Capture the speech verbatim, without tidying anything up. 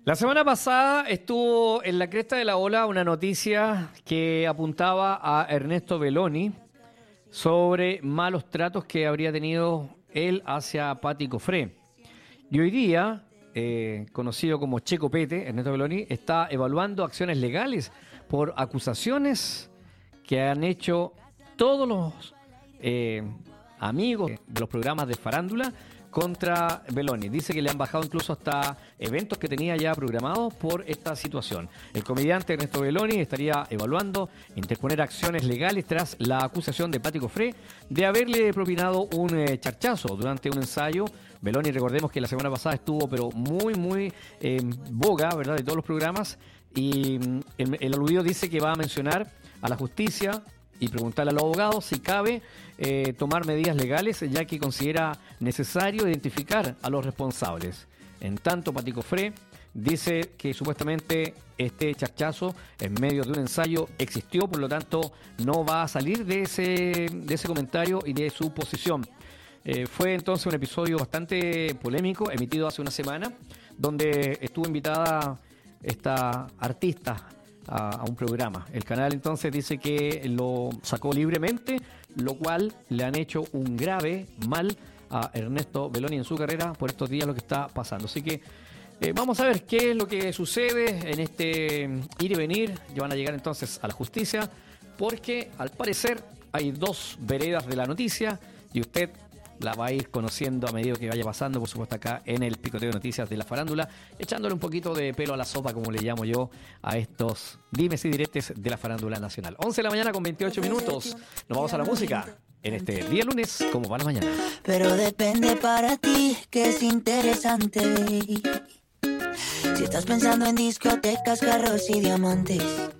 La semana pasada estuvo en la cresta de la ola una noticia que apuntaba a Ernesto Belloni sobre malos tratos que habría tenido él hacia Pati Cofré. Y hoy día, eh, conocido como Checo Pete, Ernesto Belloni, está evaluando acciones legales por acusaciones que han hecho todos los eh, amigos de los programas de farándula contra Belloni. Dice que le han bajado incluso hasta eventos que tenía ya programados por esta situación. El comediante Ernesto Belloni estaría evaluando interponer acciones legales tras la acusación de Pati Cofré de haberle propinado un eh, charchazo durante un ensayo. Belloni, recordemos que la semana pasada estuvo pero muy, muy en eh, boga, ¿verdad?, de todos los programas, y mm, el, el aludido dice que va a mencionar a la justicia y preguntarle a los abogados si cabe eh, tomar medidas legales, ya que considera necesario identificar a los responsables. En tanto, Pati Cofré dice que supuestamente este charchazo en medio de un ensayo existió, por lo tanto no va a salir de ese, de ese comentario y de su posición. Eh, fue entonces un episodio bastante polémico, emitido hace una semana, donde estuvo invitada esta artista A, a un programa. El canal entonces dice que lo sacó libremente, lo cual le han hecho un grave mal a Ernesto Belloni en su carrera por estos días lo que está pasando. Así que eh, vamos a ver qué es lo que sucede en este ir y venir. Ya van a llegar entonces a la justicia, porque al parecer hay dos veredas de la noticia y usted la va a ir conociendo a medida que vaya pasando, por supuesto, acá en el Picoteo de Noticias de la Farándula, echándole un poquito de pelo a la sopa, como le llamo yo, a estos dimes y diretes de la Farándula Nacional. once de la mañana con veintiocho minutos. Nos vamos a la música en este día lunes, como va la mañana. Pero depende para ti que es interesante. Si estás pensando en discotecas, carros y diamantes,